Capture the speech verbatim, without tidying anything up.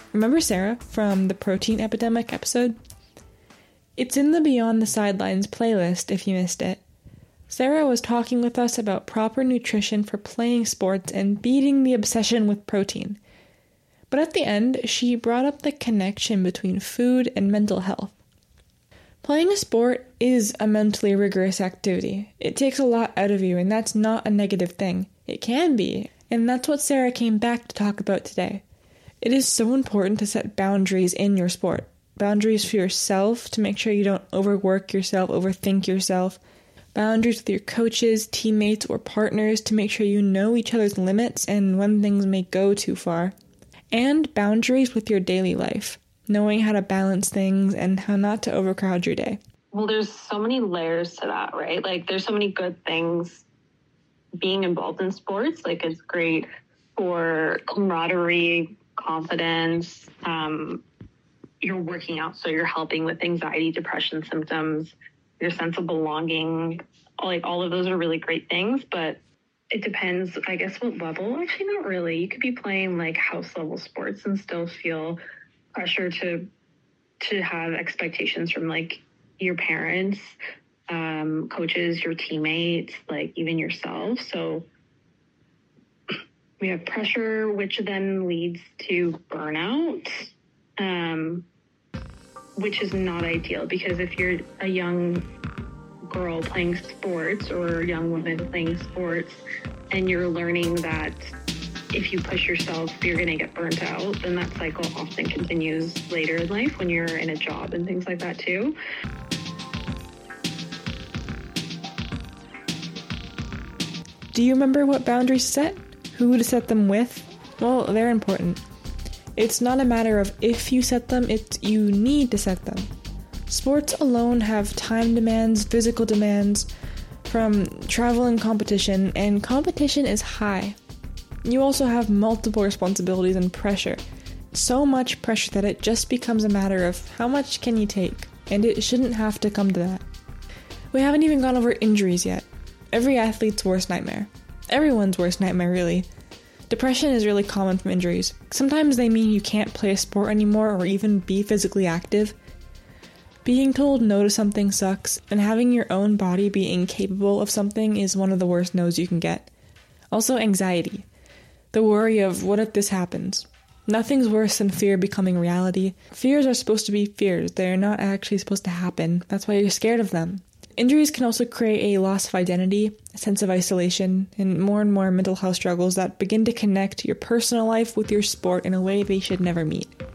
Remember Sarah from the protein epidemic episode? It's in the Beyond the Sidelines playlist if you missed it. Sarah was talking with us about proper nutrition for playing sports and beating the obsession with protein. But at the end, she brought up the connection between food and mental health. Playing a sport is a mentally rigorous activity. It takes a lot out of you, and that's not a negative thing. It can be, and that's what Sarah came back to talk about today. It is so important to set boundaries in your sport. Boundaries for yourself to make sure you don't overwork yourself, overthink yourself. Boundaries with your coaches, teammates, or partners to make sure you know each other's limits and when things may go too far. And boundaries with your daily life, knowing how to balance things and how not to overcrowd your day. Well, there's so many layers to that, right? Like, there's so many good things being involved in sports. Like, it's great for camaraderie, confidence. Um, you're working out, so you're helping with anxiety, depression symptoms, your sense of belonging. Like, all of those are really great things, but it depends, I guess, what level. Actually, not really. You could be playing like house level sports and still feel pressure to to have expectations from like your parents, um, coaches, your teammates, like even yourself. So we have pressure, which then leads to burnout, um, which is not ideal, because if you're a young girl playing sports or a young woman playing sports and you're learning that if you push yourself, you're going to get burnt out, then that cycle often continues later in life when you're in a job and things like that too. Do you remember what boundaries to set? Who to set them with? Well, they're important. It's not a matter of if you set them, it's you need to set them. Sports alone have time demands, physical demands, from travel and competition, and competition is high. You also have multiple responsibilities and pressure. So much pressure that it just becomes a matter of how much can you take, and it shouldn't have to come to that. We haven't even gone over injuries yet. Every athlete's worst nightmare. Everyone's worst nightmare, really. Depression is really common from injuries. Sometimes they mean you can't play a sport anymore or even be physically active. Being told no to something sucks, and having your own body be incapable of something is one of the worst no's you can get. Also, anxiety. The worry of, what if this happens? Nothing's worse than fear becoming reality. Fears are supposed to be fears. They're not actually supposed to happen. That's why you're scared of them. Injuries can also create a loss of identity, a sense of isolation, and more and more mental health struggles that begin to connect your personal life with your sport in a way they should never meet.